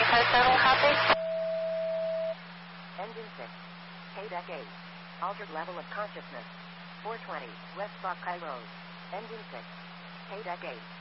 57, copy. Engine 6. K-Deck 8. Altered level of consciousness. 420, West Buckeye Road. Engine 6. K-Deck 8.